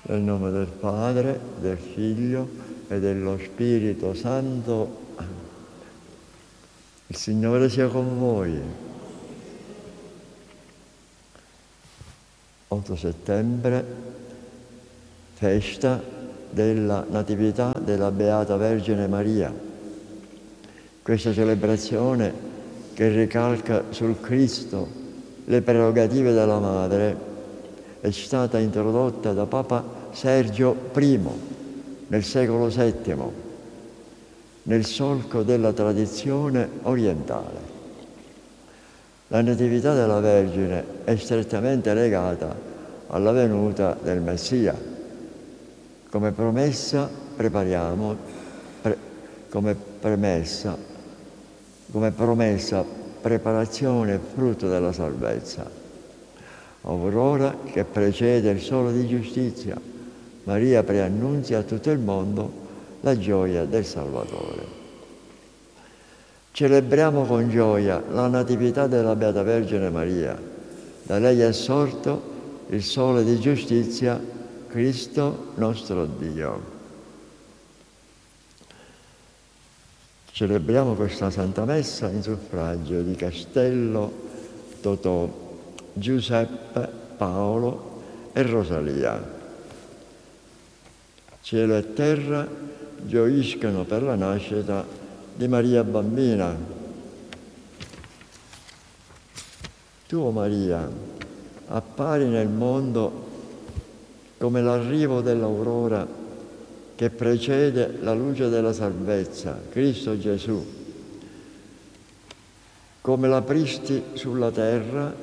Nel nome del Padre, del Figlio e dello Spirito Santo. Il Signore sia con voi. 8 settembre, festa della Natività della Beata Vergine Maria. Questa celebrazione, che ricalca sul Cristo le prerogative della Madre, è stata introdotta da Papa Sergio I nel secolo VII, nel solco della tradizione orientale. La Natività della Vergine è strettamente legata alla venuta del Messia. Come promessa preparazione e frutto della salvezza. Aurora che precede il sole di giustizia, Maria preannunzia a tutto il mondo la gioia del Salvatore. Celebriamo con gioia la Natività della Beata Vergine Maria. Da lei è sorto il sole di giustizia, Cristo nostro Dio. Celebriamo questa Santa Messa in suffragio di Castello, Totò, Giuseppe, Paolo e Rosalia. Cielo e terra gioiscono per la nascita di Maria bambina. Tu, o Maria, appari nel mondo come l'arrivo dell'aurora che precede la luce della salvezza, Cristo Gesù. Come l'apristi sulla terra,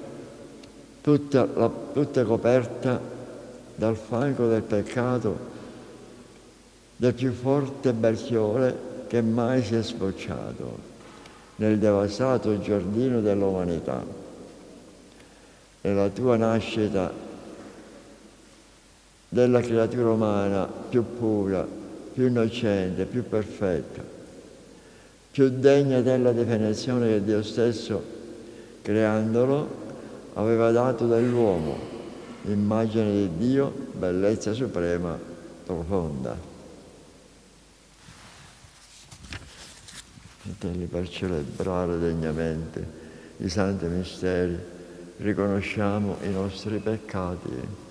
tutta coperta dal fango del peccato, del più forte bestiole che mai si è sbocciato nel devastato giardino dell'umanità. Nella tua nascita della creatura umana più pura, più innocente, più perfetta, più degna della definizione che Dio stesso, creandolo, aveva dato dell'uomo, immagine di Dio, bellezza suprema, profonda. Fratelli, per celebrare degnamente i santi misteri, riconosciamo i nostri peccati.